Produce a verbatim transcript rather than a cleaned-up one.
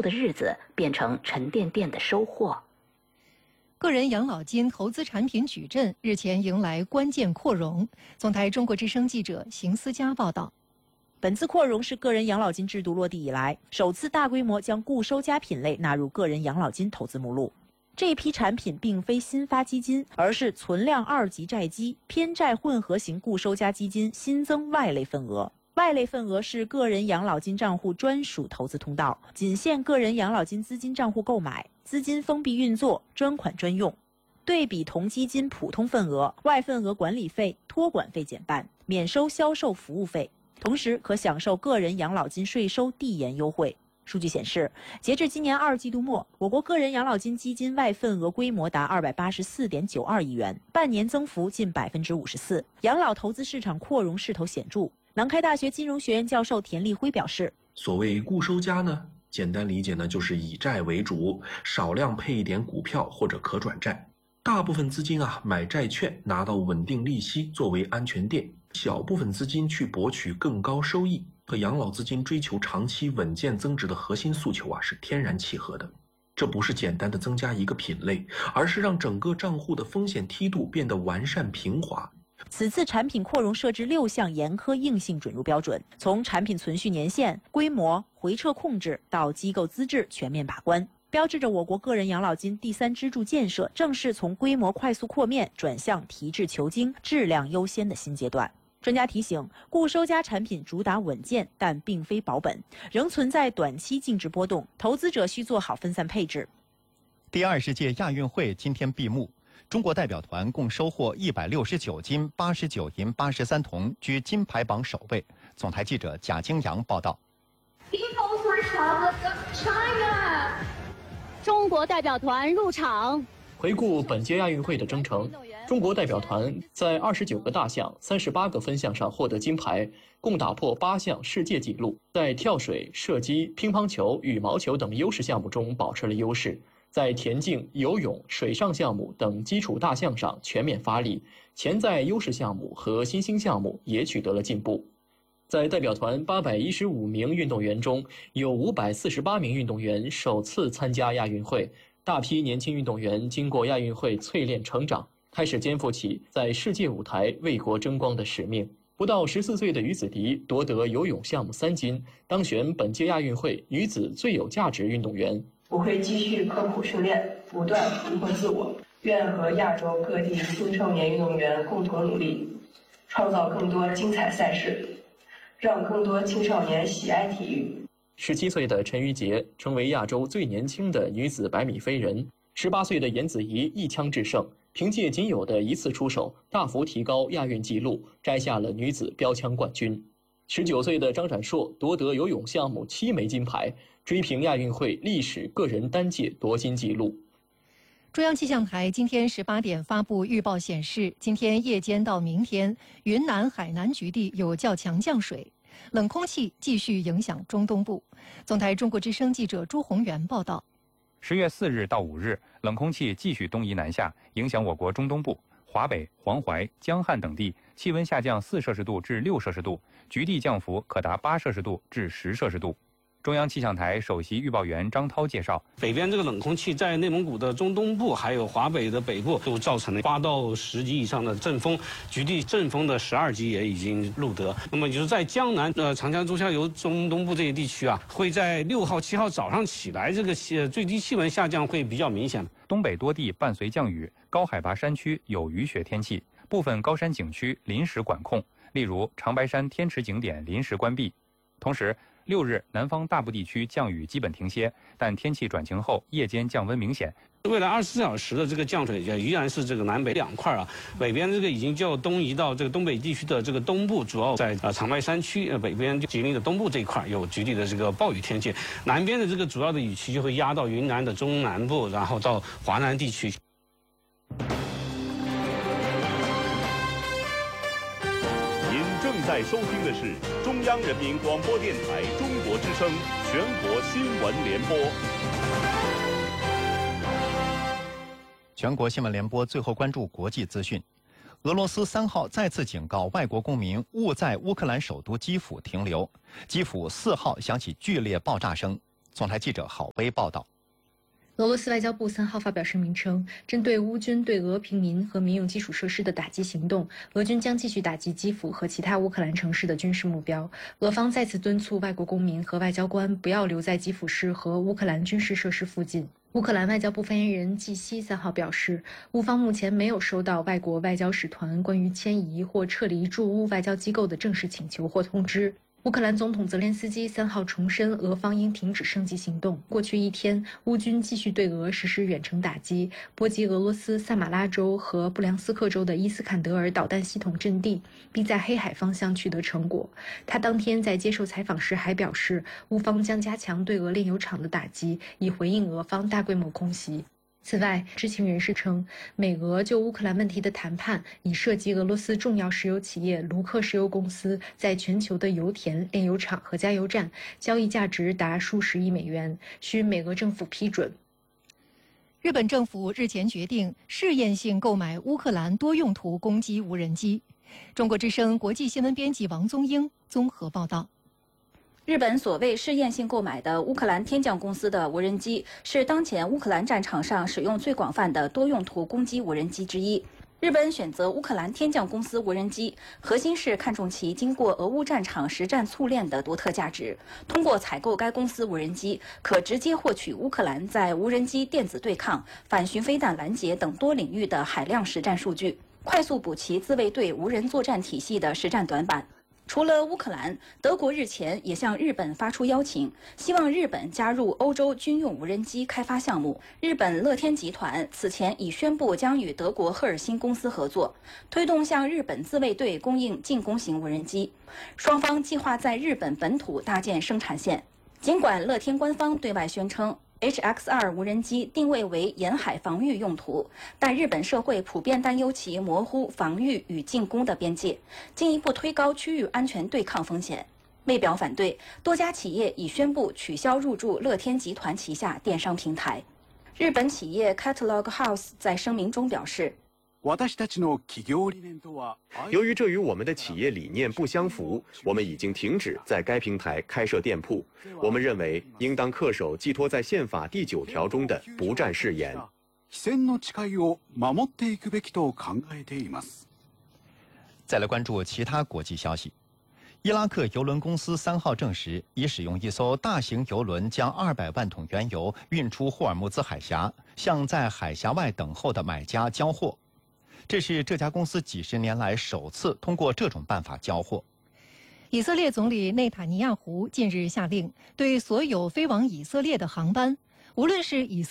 的日子变成沉甸甸的收获。 个人养老金投资产品矩阵日前迎来关键扩容。总台中国之声记者邢思佳报道。 本次扩容是个人养老金制度落地以来首次大规模将固收加品类纳入个人养老金投资目录。这一批产品并非新发基金，而是存量二级债基、偏债混合型固收加基金新增外类份额。外类份额是个人养老金账户专属投资通道，仅限个人养老金资金账户购买，资金封闭运作，专款专用。对比同基金普通份额，外份额管理费、托管费减半，免收销售服务费，同时可享受个人养老金税收递延优惠。数据显示，截至今年二季度末，我国个人养老金基金外份额规模达二百八十四点九二亿元，半年增幅近百分之五十四，养老投资市场扩容势头显著。南开大学金融学院教授田立辉表示， 所谓固收加呢，简单理解呢就是以债为主，少量配一点股票或者可转债，大部分资金啊买债券拿到稳定利息作为安全垫，小部分资金去博取更高收益，和养老资金追求长期稳健增值的核心诉求啊是天然契合的。这不是简单的增加一个品类，而是让整个账户的风险梯度变得完善平滑。 此次产品扩容设置六项严苛硬性准入标准，从产品存续年限、规模、回撤控制到机构资质全面把关，标志着我国个人养老金第三支柱建设正式从规模快速扩面转向提质求精、质量优先的新阶段。专家提醒，固收加产品主打稳健，但并非保本，仍存在短期净值波动，投资者需做好分散配置。 第二十届亚运会今天闭幕，中国代表团共收获一百六十九金、八十九银、八十三铜，居金牌榜首位。总台记者贾京阳报道。 中国代表团入场。 回顾本届亚运会的征程，中国代表团在二十九个大项、三十八个分项上获得金牌，共打破八项世界纪录。在跳水、射击、乒乓球、羽毛球等优势项目中保持了优势，在田径、游泳、水上项目等基础大项上全面发力，潜在优势项目和新兴项目也取得了进步。在代表团八百一十五名运动员中，有五百四十八名运动员首次参加亚运会。大批年轻运动员经过亚运会淬炼成长，开始肩负起在世界舞台为国争光的使命。不到十四岁的于子迪夺得游泳项目三金，当选本届亚运会女子最有价值运动员。 我会继续刻苦训练，不断突破自我，愿和亚洲各地青少年运动员共同努力，创造更多精彩赛事，让更多青少年喜爱体育。 十七岁的陈芋洁成为亚洲最年轻的女子百米飞人，十八岁的颜子怡一枪制胜，凭借仅有的一次出手，大幅提高亚运纪录，摘下了女子标枪冠军。十九岁的张展硕夺得游泳项目七枚金牌，追平亚运会历史个人单届夺金纪录。 中央气象台今天十八点发布预报显示，今天夜间到明天，云南海南局地有较强降水。冷空气继续影响中东部。总台中国之声记者朱宏元报道。 十月四日到五日，冷空气继续东移南下，影响我国中东部、华北、黄淮、江汉等地，气温下降四摄氏度至六摄氏度，局地降幅可达八摄氏度至十摄氏度。中央气象台首席预报员张涛介绍， 北边这个冷空气在内蒙古的中东部还有华北的北部都造成了八到十级以上的阵风，局地阵风的十二级也已经录得。那么就是在江南、呃长江中下游中东部这些地区啊，会在六号、七号早上起来，这个最低气温下降会比较明显。 东北多地伴随降雨，高海拔山区有雨雪天气，部分高山景区临时管控，例如长白山天池景点临时关闭。同时，六日南方大部地区降雨基本停歇，但天气转晴后夜间降温明显。 未来二十四小时的这个降水也依然是这个南北两块啊，北边这个已经就东移到这个东北地区的这个东部，主要在呃长白山区呃北边吉林的东部这一块有局地的这个暴雨天气，南边的这个主要的雨区就会压到云南的中南部，然后到华南地区。 正在收听的是中央人民广播电台中国之声全国新闻联播。 全国新闻联播最后关注国际资讯。俄罗斯三号再次警告外国公民勿在乌克兰首都基辅停留。基辅四号响起剧烈爆炸声。 总台记者郝威报道。 俄罗斯外交部三号发表声明称，针对乌军对俄平民和民用基础设施的打击行动，俄军将继续打击基辅和其他乌克兰城市的军事目标。俄方再次敦促外国公民和外交官不要留在基辅市和乌克兰军事设施附近。乌克兰外交部发言人季希三号表示，乌方目前没有收到外国外交使团关于迁移或撤离驻乌外交机构的正式请求或通知。乌克兰总统泽连斯基三号重申，俄方应停止升级行动。过去一天，乌军继续对俄实施远程打击，波及俄罗斯萨马拉州和布良斯克州的伊斯坎德尔导弹系统阵地，并在黑海方向取得成果。他当天在接受采访时还表示，乌方将加强对俄炼油厂的打击，以回应俄方大规模空袭。此外，知情人士称，美俄就乌克兰问题的谈判已涉及俄罗斯重要石油企业卢克石油公司在全球的油田、炼油厂和加油站，交易价值达数十亿美元，需美俄政府批准。 日本政府日前决定试验性购买乌克兰多用途攻击无人机。中国之声国际新闻编辑王宗英综合报道。 日本所谓试验性购买的乌克兰天降公司的无人机，是当前乌克兰战场上使用最广泛的多用途攻击无人机之一。日本选择乌克兰天降公司无人机，核心是看重其经过俄乌战场实战淬炼的独特价值。通过采购该公司无人机，可直接获取乌克兰在无人机电子对抗、反巡飞弹拦截等多领域的海量实战数据，快速补齐自卫队无人作战体系的实战短板。除了乌克兰，德国日前也向日本发出邀请，希望日本加入欧洲军用无人机开发项目。日本乐天集团此前已宣布将与德国赫尔辛公司合作，推动向日本自卫队供应进攻型无人机。双方计划在日本本土搭建生产线。尽管乐天官方对外宣称H X 二 无人机定位为沿海防御用途，但日本社会普遍担忧其模糊防御与进攻的边界，进一步推高区域安全对抗风险。为表反对，多家企业已宣布取消入驻乐天集团旗下电商平台。日本企业 Catalog House 在声明中表示， 由于这与我们的企业理念不相符，我们已经停止在该平台开设店铺。我们认为应当恪守寄托在宪法第九条中的不战誓言。 再来关注其他国际消息。伊拉克邮轮公司三号证实，已使用一艘大型邮轮将二百万桶原油运出霍尔木兹海峡，向在海峡外等候的买家交货。这是这家公司几十年来首次通过这种办法交货。 以色列总理内塔尼亚胡近日下令，对所有飞往以色列的航班，无论是以色